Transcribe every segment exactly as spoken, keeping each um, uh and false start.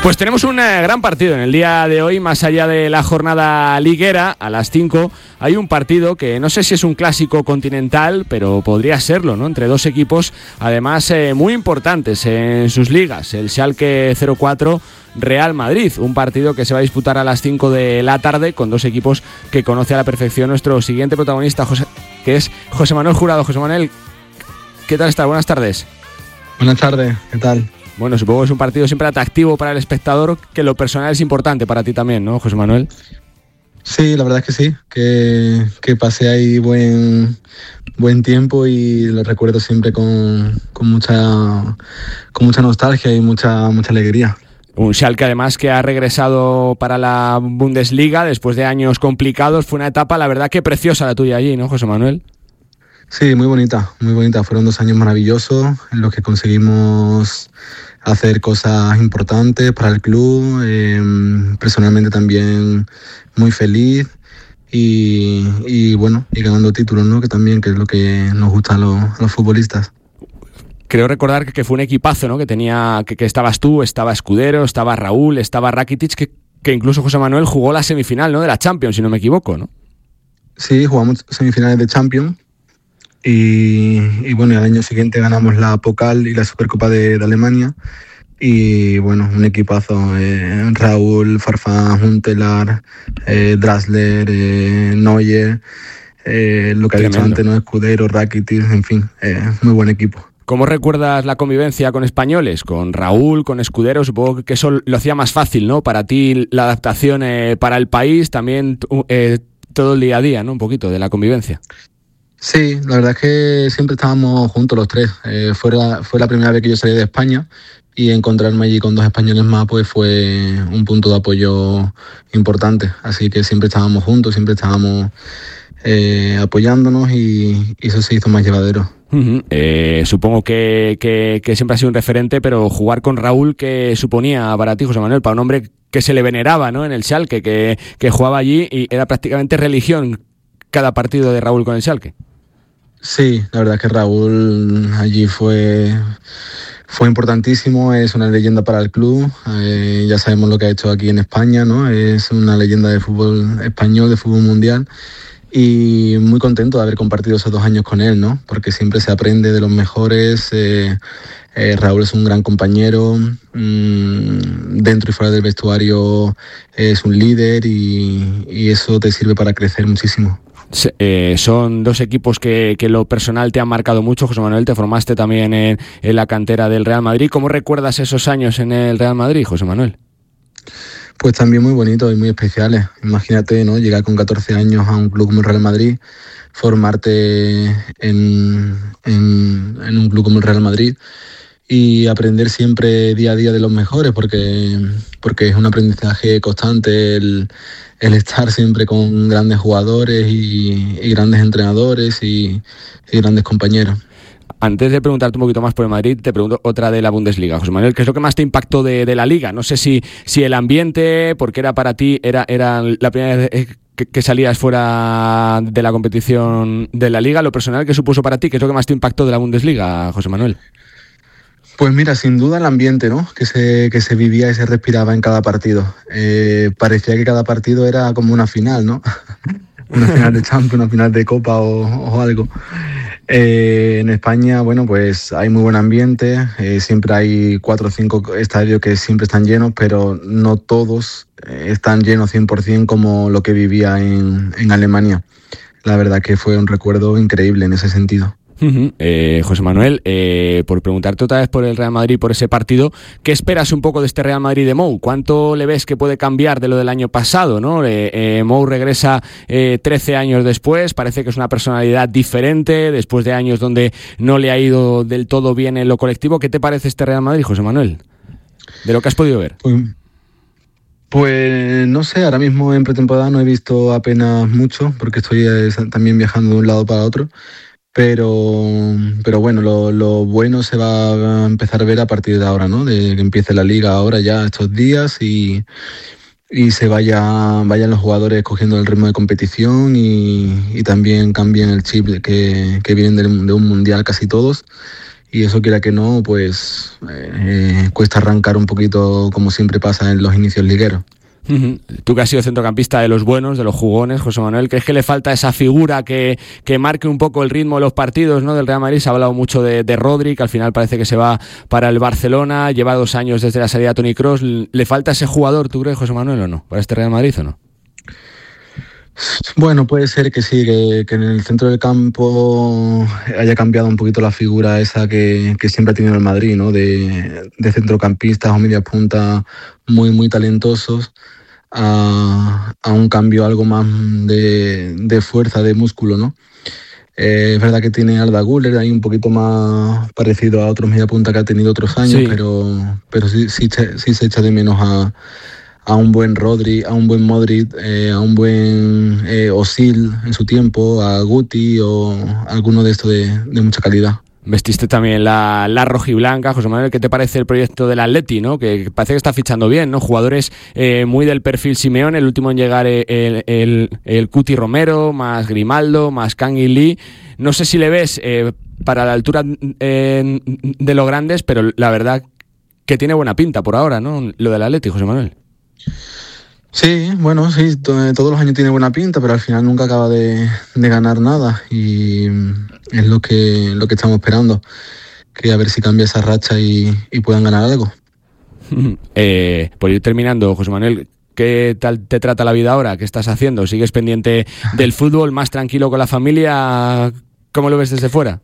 Pues tenemos un eh, gran partido en el día de hoy, más allá de la jornada liguera, a las cinco hay un partido que no sé si es un clásico continental, pero podría serlo, ¿no? Entre dos equipos, además eh, muy importantes en sus ligas, el Schalke cero cuatro Real Madrid, un partido que se va a disputar a las cinco de la tarde con dos equipos que conoce a la perfección nuestro siguiente protagonista, José, que es José Manuel Jurado. José Manuel, ¿qué tal está? Buenas tardes. Buenas tardes, ¿qué tal? Bueno, supongo que es un partido siempre atractivo para el espectador, que lo personal es importante para ti también, ¿no, José Manuel? Sí, la verdad es que sí, que, que pasé ahí buen, buen tiempo y lo recuerdo siempre con, con, mucha, con mucha nostalgia y mucha, mucha alegría. Un Schalke además que ha regresado para la Bundesliga después de años complicados. Fue una etapa, la verdad, que preciosa la tuya allí, ¿no, José Manuel? Sí, muy bonita, muy bonita. Fueron dos años maravillosos en los que conseguimos hacer cosas importantes para el club. Eh, personalmente también muy feliz y, y bueno, y ganando títulos, ¿no? Que también que es lo que nos gusta a los, a los futbolistas. Creo recordar que, que fue un equipazo, ¿no? Que tenía, que, que estabas tú, estaba Escudero, estaba Raúl, estaba Rakitic, que, que incluso José Manuel jugó la semifinal, ¿no? De la Champions, si no me equivoco, ¿no? Sí, jugamos semifinales de Champions. Y, y bueno, y al año siguiente ganamos la Pokal y la Supercopa de, de Alemania. Y bueno, un equipazo. Eh, Raúl, Farfán, Huntelaar, eh, Drasler, eh, Neuer, eh, lo que ha dicho antes, ¿no? Escudero, Rakitic, en fin, eh, muy buen equipo. ¿Cómo recuerdas la convivencia con españoles? Con Raúl, con Escudero, supongo que eso lo hacía más fácil, ¿no? Para ti la adaptación eh, para el país, también eh, todo el día a día, ¿no? Un poquito de la convivencia. Sí, la verdad es que siempre estábamos juntos los tres. Eh, fue, la, fue la primera vez que yo salí de España y encontrarme allí con dos españoles más pues fue un punto de apoyo importante. Así que siempre estábamos juntos, siempre estábamos eh, apoyándonos y, y eso se hizo más llevadero. Uh-huh. Eh, supongo que, que, que siempre ha sido un referente, pero jugar con Raúl, ¿qué suponía para ti, José Manuel? Para un hombre que se le veneraba, ¿no? En el Schalke, que, que jugaba allí y era prácticamente religión cada partido de Raúl con el Schalke. Sí, la verdad es que Raúl allí fue, fue importantísimo, es una leyenda para el club, eh, ya sabemos lo que ha hecho aquí en España, ¿no? Es una leyenda de fútbol español, de fútbol mundial, y muy contento de haber compartido esos dos años con él, ¿no? Porque siempre se aprende de los mejores. eh, eh, Raúl es un gran compañero, mmm, dentro y fuera del vestuario es un líder y, y eso te sirve para crecer muchísimo. Eh, son dos equipos que, que lo personal te han marcado mucho. José Manuel, te formaste también en, en la cantera del Real Madrid. ¿Cómo recuerdas esos años en el Real Madrid, José Manuel? Pues también muy bonitos y muy especiales. Imagínate, ¿no? Llegar con catorce años a un club como el Real Madrid, formarte en, en, en un club como el Real Madrid y aprender siempre día a día de los mejores, porque, porque es un aprendizaje constante el, el estar siempre con grandes jugadores y, y grandes entrenadores y, y grandes compañeros. Antes de preguntarte un poquito más por el Madrid, te pregunto otra de la Bundesliga. José Manuel, ¿qué es lo que más te impactó de, de la Liga? No sé si, si el ambiente, porque era para ti, era, era la primera vez que, que salías fuera de la competición de la Liga, lo personal que supuso para ti, ¿qué es lo que más te impactó de la Bundesliga, José Manuel? Pues mira, sin duda el ambiente, ¿no? Que se, que se vivía y se respiraba en cada partido. Eh, parecía que cada partido era como una final, ¿no? Una final de Champions, una final de Copa o, o algo. Eh, en España, bueno, pues hay muy buen ambiente. Eh, siempre hay cuatro o cinco estadios que siempre están llenos, pero no todos están llenos cien por ciento como lo que vivía en, en Alemania. La verdad que fue un recuerdo increíble en ese sentido. Uh-huh. Eh, José Manuel, eh, por preguntarte otra vez por el Real Madrid, por ese partido, ¿qué esperas un poco de este Real Madrid de Mou? ¿Cuánto le ves que puede cambiar de lo del año pasado, ¿no? Eh, eh, Mou regresa eh, trece años después, parece que es una personalidad diferente, después de años donde no le ha ido del todo bien en lo colectivo. ¿Qué te parece este Real Madrid, José Manuel? De lo que has podido ver. Pues, pues no sé, ahora mismo en pretemporada no he visto apenas mucho, porque estoy eh, también viajando de un lado para otro. Pero, pero bueno, lo, lo bueno se va a empezar a ver a partir de ahora, ¿no? De que empiece la liga ahora ya estos días y, y se vaya, vayan los jugadores cogiendo el ritmo de competición y, y también cambien el chip que, que vienen de, de un mundial casi todos y eso, quiera que no, pues eh, cuesta arrancar un poquito, como siempre pasa en los inicios ligueros. Uh-huh. Tú que has sido centrocampista de los buenos, de los jugones, José Manuel, ¿crees que le falta esa figura que, que marque un poco el ritmo de los partidos, ¿no? Del Real Madrid? Se ha hablado mucho de, de Rodri, que al final parece que se va para el Barcelona, lleva dos años desde la salida de Toni Kroos. ¿Le falta ese jugador, tú crees, José Manuel, o no, para este Real Madrid o no? Bueno, puede ser que sí, que, que en el centro del campo haya cambiado un poquito la figura esa que, que siempre ha tenido el Madrid, ¿no? De, de centrocampistas o medias puntas muy, muy talentosos, a, a un cambio algo más de, de fuerza, de músculo, ¿no? Eh, es verdad que tiene Arda Güler ahí un poquito más parecido a otros media punta que ha tenido otros años, sí. pero, pero sí, sí, sí se echa de menos a a un buen Rodri, a un buen Modric, eh, a un buen eh, Özil en su tiempo, a Guti o alguno de estos de, de mucha calidad. Vestiste también la, la rojiblanca, José Manuel. ¿Qué te parece el proyecto del Atleti, ¿no? Que parece que está fichando bien, ¿no? Jugadores eh, muy del perfil Simeone, el último en llegar el, el, el, el Cuti Romero, más Grimaldo, más Kangin Lee. No sé si le ves eh, para la altura eh, de los grandes, pero la verdad que tiene buena pinta por ahora, ¿no? Lo del Atleti, José Manuel. Sí, bueno, sí, to- todos los años tiene buena pinta, pero al final nunca acaba de, de ganar nada, y es lo que, lo que estamos esperando, que a ver si cambia esa racha y, y puedan ganar algo. Eh, por ir terminando, José Manuel, ¿qué tal te trata la vida ahora? ¿Qué estás haciendo? ¿Sigues pendiente del fútbol, más tranquilo con la familia? ¿Cómo lo ves desde fuera?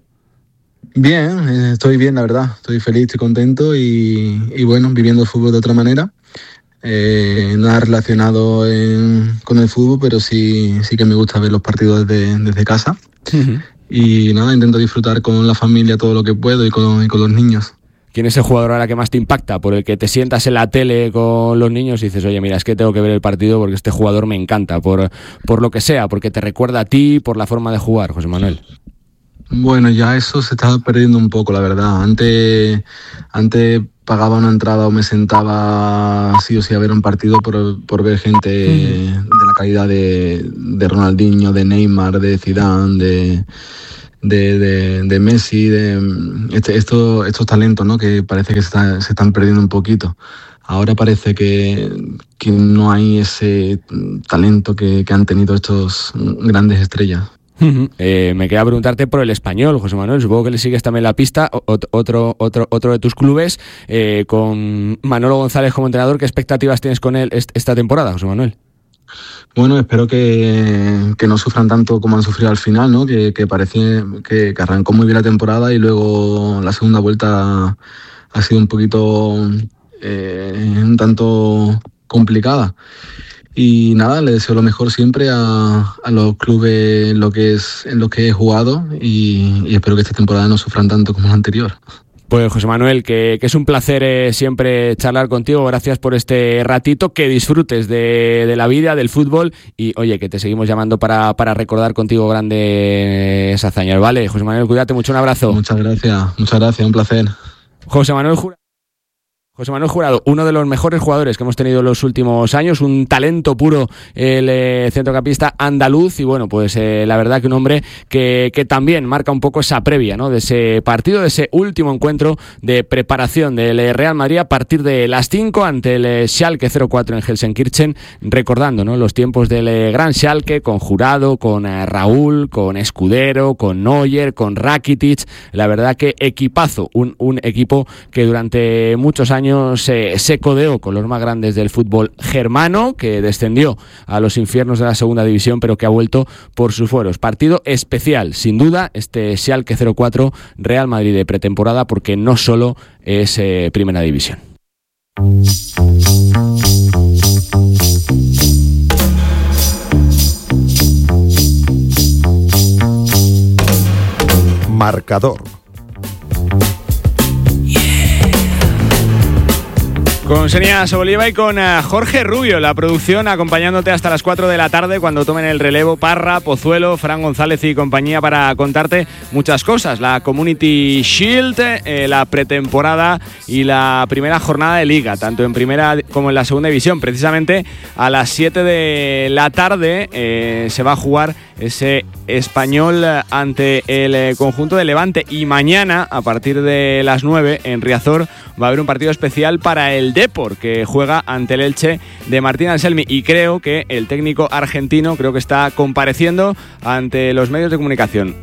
Bien, eh, estoy bien, la verdad, estoy feliz, estoy contento y, y bueno, viviendo el fútbol de otra manera. Eh, nada relacionado en, con el fútbol, pero sí, sí que me gusta ver los partidos desde, desde casa. Uh-huh. Y nada, intento disfrutar con la familia todo lo que puedo y con, y con los niños. ¿Quién es el jugador ahora que más te impacta? Por el que te sientas en la tele con los niños y dices, oye, mira, es que tengo que ver el partido porque este jugador me encanta, por, por lo que sea, porque te recuerda a ti, por la forma de jugar, José Manuel. Bueno, ya eso se está perdiendo un poco, la verdad. Antes, antes pagaba una entrada o me sentaba sí o sí a ver un partido por, por ver gente uh-huh. de la calidad de, de Ronaldinho, de Neymar, de Zidane, de, de, de, de Messi, de este, estos, estos talentos, ¿no? Que parece que se, está, se están perdiendo un poquito. Ahora parece que, que no hay ese talento que, que han tenido estos grandes estrellas. Uh-huh. Eh, me queda preguntarte por el Español, José Manuel. Supongo que le sigues también la pista. O, otro, otro, otro de tus clubes, eh, con Manolo González como entrenador. ¿Qué expectativas tienes con él est- esta temporada, José Manuel? Bueno, espero que, que no sufran tanto como han sufrido al final, ¿no? Que, que parece que, que arrancó muy bien la temporada y luego la segunda vuelta ha sido un poquito eh, un tanto complicada. Y nada, le deseo lo mejor siempre a, a los clubes en lo que es en los que he jugado y, y espero que esta temporada no sufran tanto como la anterior. Pues José Manuel, que, que es un placer eh, siempre charlar contigo. Gracias por este ratito, que disfrutes de, de la vida, del fútbol y oye, que te seguimos llamando para, para recordar contigo grandes hazañas, ¿vale? José Manuel, cuídate mucho, un abrazo. Muchas gracias, muchas gracias, un placer. José Manuel Jurado. José Manuel Jurado, uno de los mejores jugadores que hemos tenido en los últimos años, un talento puro, el eh, centrocampista andaluz y bueno, pues eh, la verdad que un hombre que, que también marca un poco esa previa, ¿no? De ese partido, de ese último encuentro de preparación del Real Madrid a partir de las cinco ante el Schalke cero cuatro en Gelsenkirchen, recordando, ¿no? Los tiempos del eh, gran Schalke con Jurado, con eh, Raúl, con Escudero, con Neuer, con Rakitic, la verdad que equipazo, un, un equipo que durante muchos años Se, se codeó con los más grandes del fútbol germano, que descendió a los infiernos de la segunda división, pero que ha vuelto por sus fueros. Partido especial, sin duda, este Schalke cero cuatro Real Madrid de pretemporada, porque no solo es eh, primera división. Marcador. Con Xenia Sobolieva y con uh, Jorge Rubio, la producción acompañándote hasta las cuatro de la tarde cuando tomen el relevo Parra, Pozuelo, Fran González y compañía para contarte muchas cosas. La Community Shield, eh, la pretemporada y la primera jornada de Liga, tanto en primera como en la segunda división. Precisamente a las siete de la tarde eh, se va a jugar ese Español ante el conjunto de Levante, y mañana a partir de las nueve en Riazor va a haber un partido especial para el Depor, que juega ante el Elche de Martín Anselmi, y creo que el técnico argentino creo que está compareciendo ante los medios de comunicación.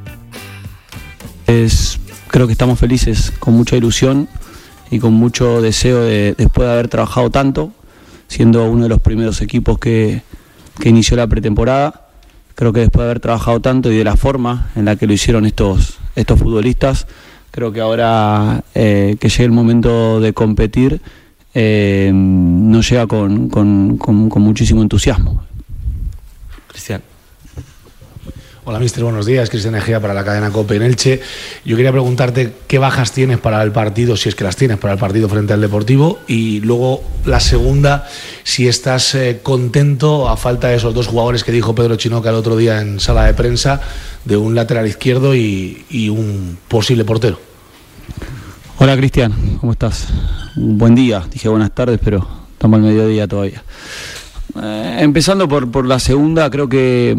Es, creo que estamos felices, con mucha ilusión y con mucho deseo de, después de haber trabajado tanto, siendo uno de los primeros equipos que, que inició la pretemporada. Creo que después de haber trabajado tanto y de la forma en la que lo hicieron estos, estos futbolistas, creo que ahora eh, que llegue el momento de competir, eh, nos llega con, con, con, con muchísimo entusiasmo. Cristian. Hola, mister, buenos días. Cristian Egea para la cadena COPE en Elche. Yo quería preguntarte qué bajas tienes para el partido, si es que las tienes para el partido frente al Deportivo, y luego la segunda, si estás eh, contento a falta de esos dos jugadores que dijo Pedro Chinoca el otro día en sala de prensa, de un lateral izquierdo y, y un posible portero. Hola, Cristian, ¿cómo estás? Un buen día, dije buenas tardes, pero estamos al mediodía todavía. Eh, empezando por, por la segunda, creo que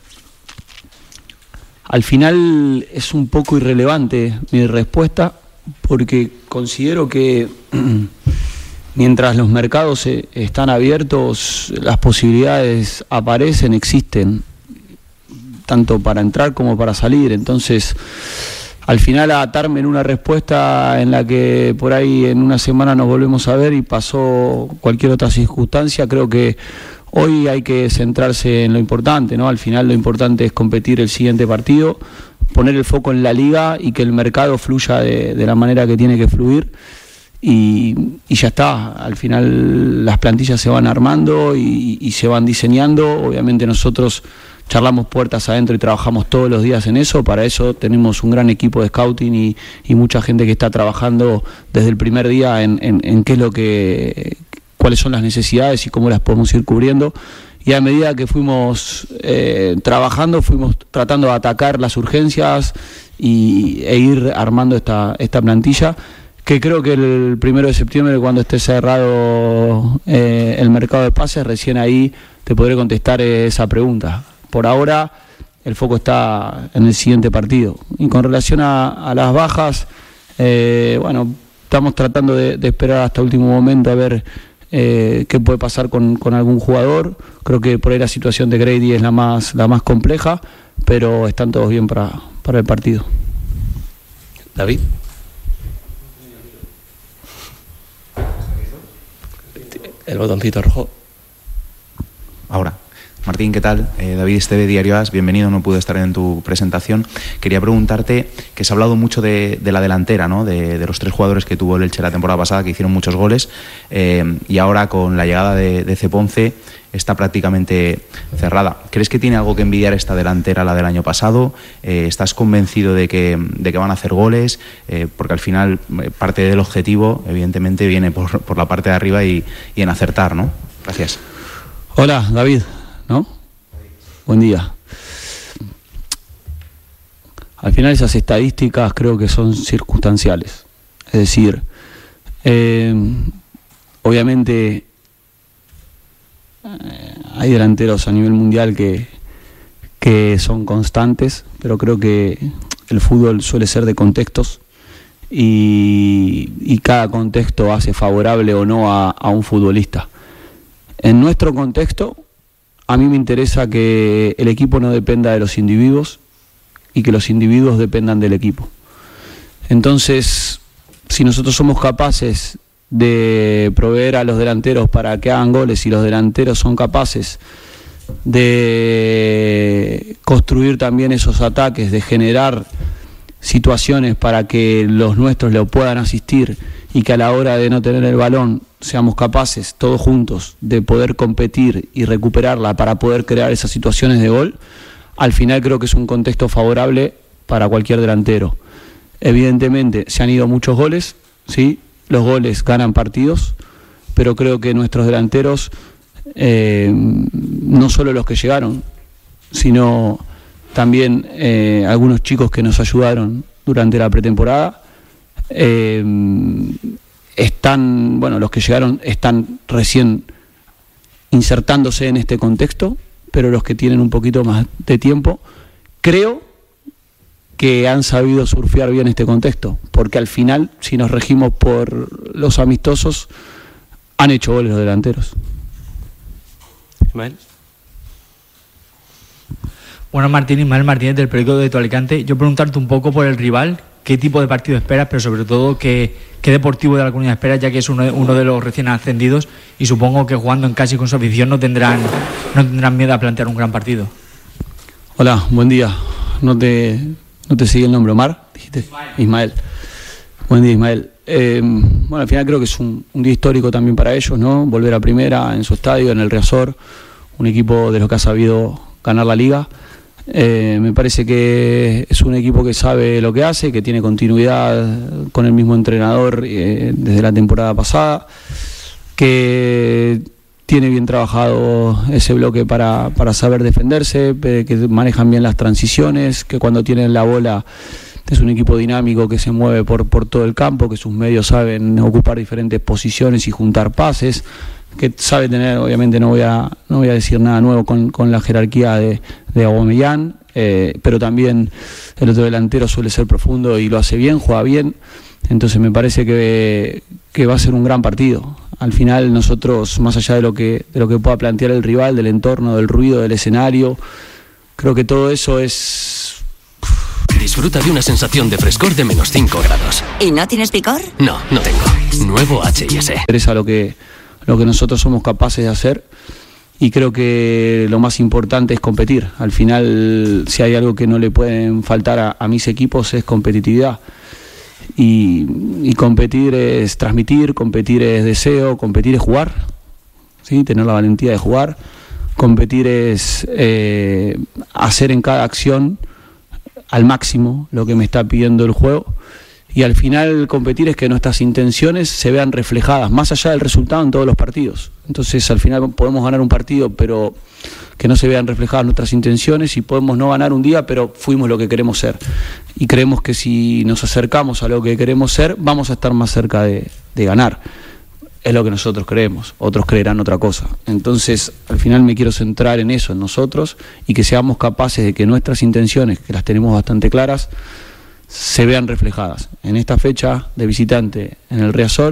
al final es un poco irrelevante mi respuesta, porque considero que mientras los mercados están abiertos, las posibilidades aparecen, existen, tanto para entrar como para salir. Entonces, al final atarme en una respuesta en la que por ahí en una semana nos volvemos a ver y pasó cualquier otra circunstancia, creo que hoy hay que centrarse en lo importante, ¿no? Al final lo importante es competir el siguiente partido, poner el foco en la liga y que el mercado fluya de, de la manera que tiene que fluir, y, y ya está. Al final las plantillas se van armando y, y se van diseñando. Obviamente nosotros charlamos puertas adentro y trabajamos todos los días en eso. Para eso tenemos un gran equipo de scouting y, y mucha gente que está trabajando desde el primer día en, en, en qué es lo que... cuáles son las necesidades y cómo las podemos ir cubriendo, y a medida que fuimos eh, trabajando, fuimos tratando de atacar las urgencias y, e ir armando esta, esta plantilla, que creo que el primero de septiembre, cuando esté cerrado eh, el mercado de pases, recién ahí te podré contestar esa pregunta. Por ahora el foco está en el siguiente partido. Y con relación a, a las bajas, eh, bueno, estamos tratando de, de esperar hasta último momento a ver Eh, qué puede pasar con, con algún jugador. Creo que por ahí la situación de Grady es la más la más compleja, pero están todos bien para, para el partido. David. El botoncito rojo. Ahora. Martín, ¿qué tal? Eh, David Esteve, Diario As, bienvenido, no pude estar en tu presentación. Quería preguntarte, que se ha hablado mucho de, de la delantera, ¿no? De, de los tres jugadores que tuvo el Elche la temporada pasada, que hicieron muchos goles, eh, y ahora con la llegada de, de Ceponce está prácticamente cerrada. ¿Crees que tiene algo que envidiar esta delantera a la del año pasado? Eh, ¿Estás convencido de que, de que van a hacer goles? Eh, porque al final parte del objetivo, evidentemente, viene por, por la parte de arriba y, y en acertar, ¿no? Gracias. Hola, David. ¿No? Buen día. Al final esas estadísticas creo que son circunstanciales. Es decir, eh, obviamente eh, hay delanteros a nivel mundial que, que son constantes, pero creo que el fútbol suele ser de contextos y, y cada contexto hace favorable o no a, a un futbolista. En nuestro contexto, a mí me interesa que el equipo no dependa de los individuos y que los individuos dependan del equipo. Entonces, si nosotros somos capaces de proveer a los delanteros para que hagan goles y los delanteros son capaces de construir también esos ataques, de generar situaciones para que los nuestros le puedan asistir y que a la hora de no tener el balón seamos capaces todos juntos de poder competir y recuperarla para poder crear esas situaciones de gol, al final creo que es un contexto favorable para cualquier delantero. Evidentemente se han ido muchos goles, ¿sí? Los goles ganan partidos, pero creo que nuestros delanteros, eh, no solo los que llegaron, sino también eh, algunos chicos que nos ayudaron durante la pretemporada, eh, están, bueno, los que llegaron están recién insertándose en este contexto, pero los que tienen un poquito más de tiempo, creo que han sabido surfear bien este contexto, porque al final, si nos regimos por los amistosos, han hecho goles los delanteros. Ismael. Bueno, Martín, Ismael Martínez del periódico de Tu Alicante. Yo preguntarte un poco por el rival, qué tipo de partido esperas, pero sobre todo qué, qué Deportivo de La Coruña esperas, ya que es uno de, uno de los recién ascendidos, y supongo que jugando en casa y con su afición no tendrán, no tendrán miedo a plantear un gran partido. Hola, buen día. No te, no te sigue el nombre, Omar, dijiste. Ismael. Ismael. Buen día, Ismael. Eh, bueno, al final creo que es un, un día histórico también para ellos, ¿no? Volver a primera en su estadio, en el Riazor, un equipo de los que ha sabido ganar la liga. Eh, me parece que es un equipo que sabe lo que hace, que tiene continuidad con el mismo entrenador eh, desde la temporada pasada, que tiene bien trabajado ese bloque para, para saber defenderse, que manejan bien las transiciones, que cuando tienen la bola es un equipo dinámico que se mueve por, por todo el campo, que sus medios saben ocupar diferentes posiciones y juntar pases, que sabe tener, obviamente no voy a no voy a decir nada nuevo con, con la jerarquía de, de Aubameyang, eh, pero también el otro delantero suele ser profundo y lo hace bien, juega bien, entonces me parece que, que va a ser un gran partido. Al final nosotros, más allá de lo que de lo que pueda plantear el rival, del entorno, del ruido, del escenario, creo que todo eso es... Disfruta de una sensación de frescor de menos cinco grados. ¿Y no tienes picor? No, no tengo. Nuevo H y S. Interesa lo que lo que nosotros somos capaces de hacer, y creo que lo más importante es competir. Al final, si hay algo que no le pueden faltar a, a mis equipos, es competitividad, y, y competir es transmitir, competir es deseo, competir es jugar, ¿sí? Tener la valentía de jugar, competir es eh, hacer en cada acción al máximo lo que me está pidiendo el juego. Y al final competir es que nuestras intenciones se vean reflejadas, más allá del resultado, en todos los partidos. Entonces al final podemos ganar un partido, pero que no se vean reflejadas nuestras intenciones, y podemos no ganar un día, pero fuimos lo que queremos ser. Y creemos que si nos acercamos a lo que queremos ser, vamos a estar más cerca de, de ganar. Es lo que nosotros creemos, otros creerán otra cosa. Entonces al final me quiero centrar en eso, en nosotros, y que seamos capaces de que nuestras intenciones, que las tenemos bastante claras, se vean reflejadas en esta fecha de visitante en el Riazor